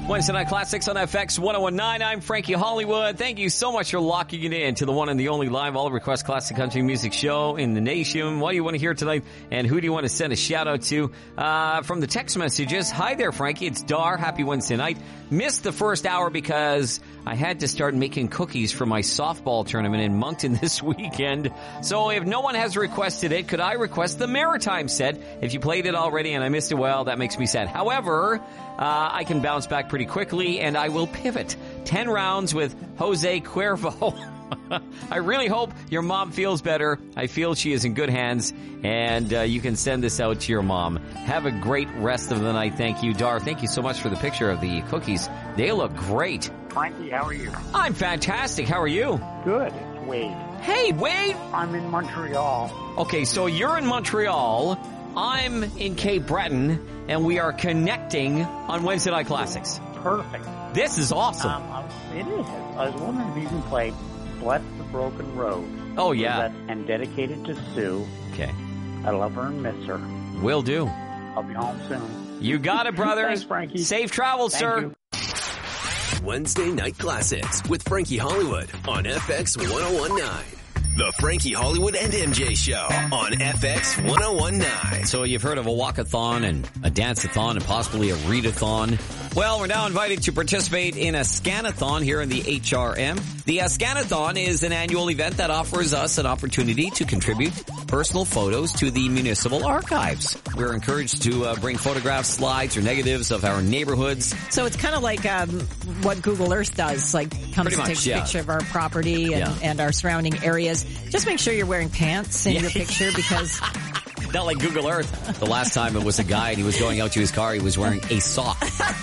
Wednesday Night Classics on FX 1019. I'm Frankie Hollywood. Thank you so much for locking it in to the one and the only live all-request classic country music show in the nation. What do you want to hear tonight, and who do you want to send a shout-out to? From the text messages, hi there, Frankie. It's Dar. Happy Wednesday night. Missed the first hour because I had to start making cookies for my softball tournament in Moncton this weekend. So if no one has requested it, could I request the Maritime set? If you played it already and I missed it, well, that makes me sad. However, I can bounce back pretty quickly, and I will pivot. 10 rounds with Jose Cuervo. I really hope your mom feels better. I feel she is in good hands, and you can send this out to your mom. Have a great rest of the night. Thank you, Dar. Thank you so much for the picture of the cookies. They look great. Frankie, how are you? I'm fantastic. How are you? Good. It's Wade. Hey, Wade. I'm in Montreal. Okay, so you're in Montreal. I'm in Cape Breton, and we are connecting on Wednesday Night Classics. Perfect. This is awesome. It is. I was wondering if you can play Bless the Broken Road. Oh, yeah. And dedicated to Sue. Okay. I love her and miss her. Will do. I'll be home soon. You got it, brother. Thanks, Frankie. Safe travels, sir. You. Wednesday Night Classics with Frankie Hollywood on FX 1019. The Frankie Hollywood and MJ Show on FX 1019. So you've heard of a walkathon and a dance-a-thon and possibly a readathon. Well, we're now invited to participate in a scanathon here in the HRM. The scanathon is an annual event that offers us an opportunity to contribute personal photos to the municipal archives. We're encouraged to bring photographs, slides, or negatives of our neighborhoods. So it's kind of like what Google Earth does, like comes and takes a picture of our property and our surrounding areas. Just make sure you're wearing pants in your picture because... Not like Google Earth. The last time it was a guy and he was going out to his car, he was wearing a sock.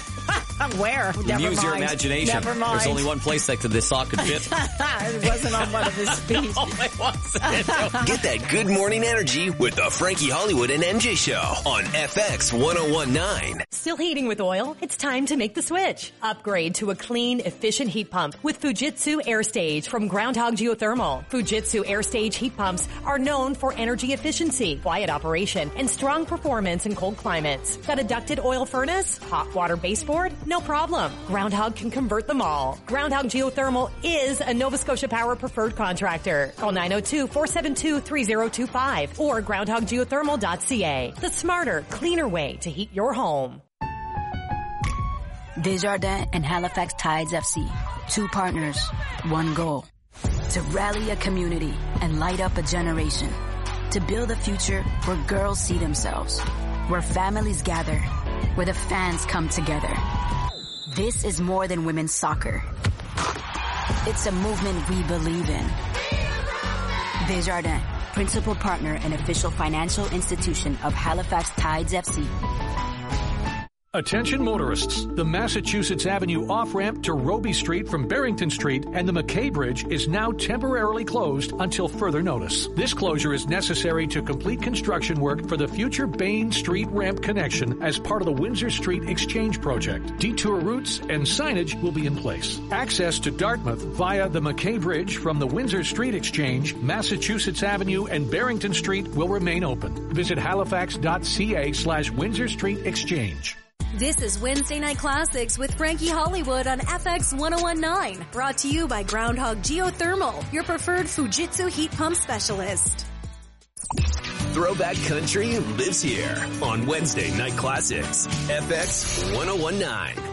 Where? Never Use mind. your imagination. Never mind. There's only one place that this sock could fit. It wasn't on one of his feet. No, it wasn't. Get that good morning energy with the Frankie Hollywood and MJ Show on FX 1019. Still heating with oil? It's time to make the switch. Upgrade to a clean, efficient heat pump with Fujitsu AirStage from Groundhog Geothermal. Fujitsu AirStage heat pumps are known for energy efficiency, quiet operation, and strong performance in cold climates. Got a ducted oil furnace? Hot water baseboard? No problem. Groundhog can convert them all. Groundhog Geothermal is a Nova Scotia Power preferred contractor. Call 902-472-3025 or groundhoggeothermal.ca. The smarter, cleaner way to heat your home. Desjardins and Halifax Tides FC. Two partners, one goal. To rally a community and light up a generation. To build a future where girls see themselves. Where families gather. Where the fans come together. This is more than women's soccer. It's a movement we believe in. Desjardins, principal partner and official financial institution of Halifax Tides FC. Attention motorists. The Massachusetts Avenue off-ramp to Robie Street from Barrington Street and the McKay Bridge is now temporarily closed until further notice. This closure is necessary to complete construction work for the future Bain Street ramp connection as part of the Windsor Street Exchange project. Detour routes and signage will be in place. Access to Dartmouth via the McKay Bridge from the Windsor Street Exchange, Massachusetts Avenue and Barrington Street will remain open. Visit halifax.ca/Windsor Street Exchange. This is Wednesday Night Classics with Frankie Hollywood on FX 1019. Brought to you by Groundhog Geothermal, your preferred Fujitsu heat pump specialist. Throwback Country lives here on Wednesday Night Classics, FX 1019.